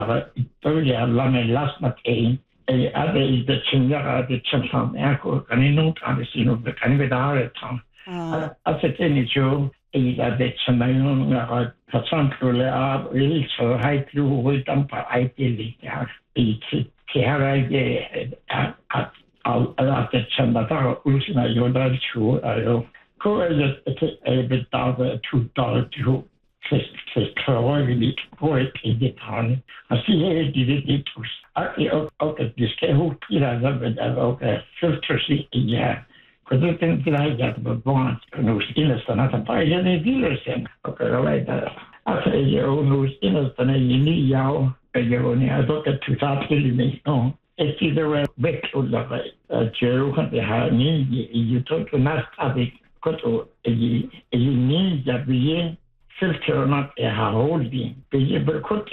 Totally alone last night other is the Chinga, the Champion Echo, and in no time, you know, the Canada town. As a teenager, is that the Chamayon, Cassandra, really so high through with them for ideally, the Tiara at the Chamada, Usna Yoda, true, go a bit of $2 to Christopher poet in the town. I see did it okay, this who Peter okay, filter see, yeah. Because I think I got the bond, no stillness, and not a pie, and a dealer saying, okay, all right. I say, you no stillness, and you need yaw, and you only I look at 2,000 me. No, it's either a bit of a Jew, and the high need you talk to not have it, got to you need that we filter not a holding. But could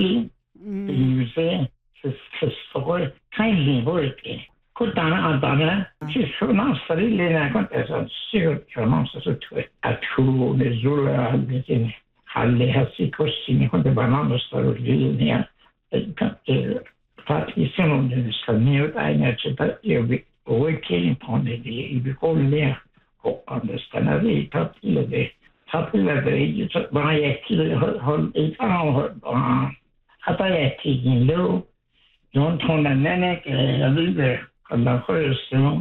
you say, so kindly working. Could Dana, she's so not really like as a serious answer to it. A true Missoula in Halle has a question on the banana store near the party soon in the new I that you'll be working upon the day. You call near or understand a very popular day. By a killer hold a town. Happy low. Don't turn a neck a leader. La relation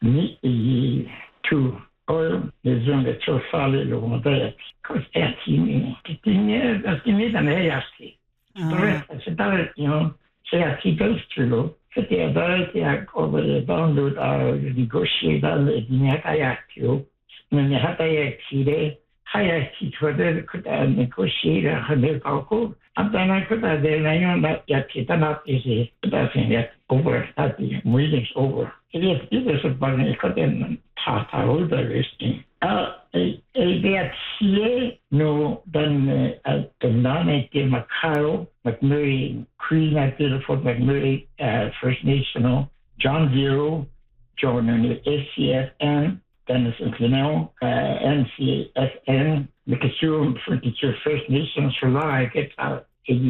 ni to oil les zones de chauffage le modèle quand c'est timide dans les aspects c'est pas c'est article studio c'était à cover download à négocier dans les diners mais hata hayati toward could negotiate a hundred alcohol and then I could have that yet not easy but yet over that the meeting's over. It is a bunny cut in Tata older listing. That CA no then at the Nane Macaro, McMurray, Queen at Fort McMurray, First National, John Zero, John and the ACFN. Dennis Inclino, NCSN, Mikasum, Furniture First Nations for Life, get out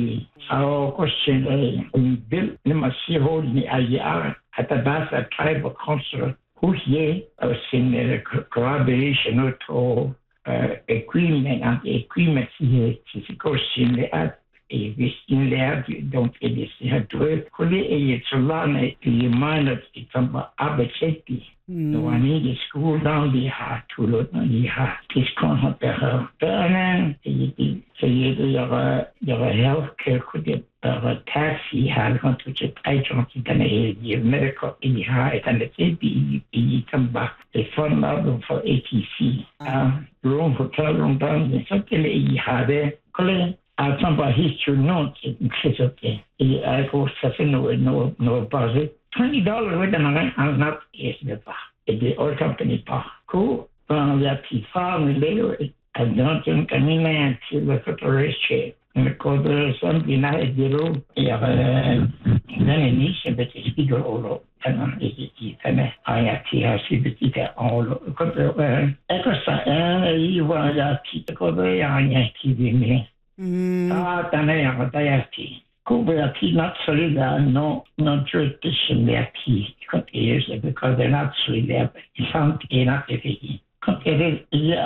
a question we built Nimasi holding IR at the Bassa tribal council, who's ye, I was in the corroboration to agreement and the agreement here, is a question at a in there, you don't get this here to it. Could it's a lot of the mind of some safety. No, I need to school down the heart to look on the heart. This can't help her. Then, your health care could get a taxi had gone to check items in the medical in the heart and the safety come back. They fund level for ATC. Room hotel room down in something he had there. Some of history notes in case of I go no about it. $20 with them I'm not the oil company pa. Cool. That he found later I don't think any man to look at the race because there's something I did then a nation but it's bigger all and I actually have to get all because you want to keep the cover on TV me. Not solid, no tradition there because they're not solid there. It sounds enough if he compared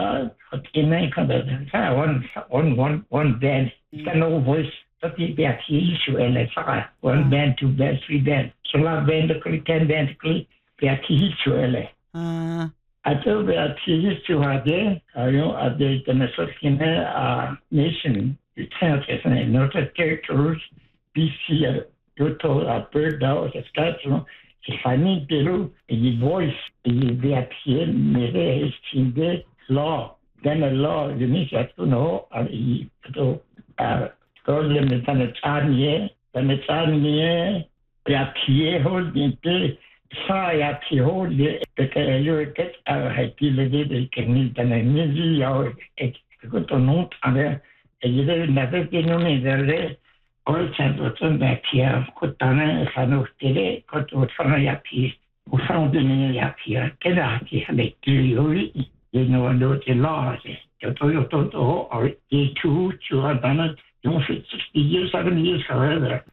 one band, no voice, but the issue and one band, two bands, three bands. So not band, 10 bands, the issue. I told the used to have there, at the Minnesota nation, the tenth Northern Territories, BC, Yoto, Alberta, Saskatchewan. If I need to the voice, the appeal, maybe it's law. Then the law, you need to know, to go limit on the time, then the time, the appeal, holding Saya ki hold the you get the can then a busy or go to note and you never been on there all time back here could done a no today got to find piece who found in here get out here make you know the laws or E2 to have done it 60 years 7 years however